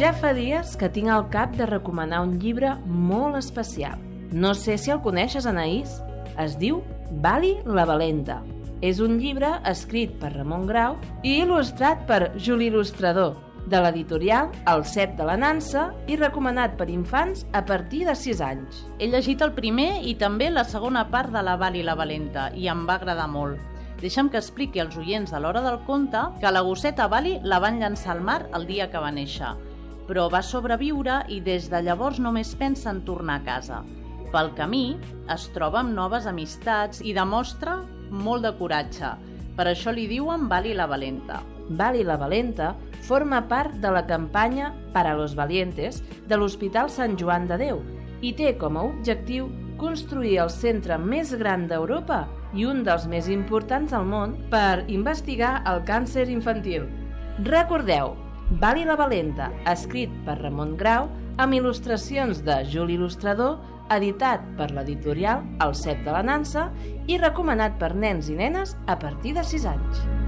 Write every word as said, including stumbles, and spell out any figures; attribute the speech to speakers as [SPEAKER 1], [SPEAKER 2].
[SPEAKER 1] Ja fa dies que tinc al cap de recomanar un llibre molt especial. No sé si el coneixes, Anaïs. Es diu Bali la Valenta. És un llibre escrit per Ramon Grau i il·lustrat per Juli Il·lustrador, de l'editorial El cep de la Nansa i recomanat per infants a partir de sis anys.
[SPEAKER 2] He llegit el primer i també la segona part de la Bali la Valenta i em va agradar molt. Deixa'm que expliqui als oients a l'hora del conte que la gosseta Bali la van llançar al mar el dia que va néixer, però va sobreviure i des de llavors només pensa en tornar a casa. Pel camí es troba amb noves amistats i demostra molt de coratge. Per això li diuen Bali la Valenta.
[SPEAKER 1] Bali la Valenta forma part de la campanya Para los Valientes de l'Hospital Sant Joan de Déu i té com a objectiu construir el centre més gran d'Europa i un dels més importants del món per investigar el càncer infantil. Recordeu, Bali la Valenta, escrit per Ramon Grau, amb il·lustracions de Juli Il·lustrador, editat per l'editorial El cep de la Nansa i recomanat per nens i nenes a partir de sis anys.